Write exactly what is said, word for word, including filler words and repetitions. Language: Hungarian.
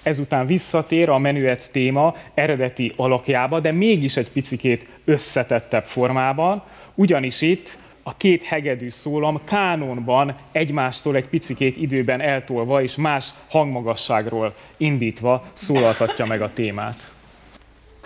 ezután visszatér a menüett téma eredeti alakjába, de mégis egy picikét összetettebb formában, ugyanis itt a két hegedű szólam kánonban egymástól egy picikét időben eltolva és más hangmagasságról indítva szólaltatja meg a témát.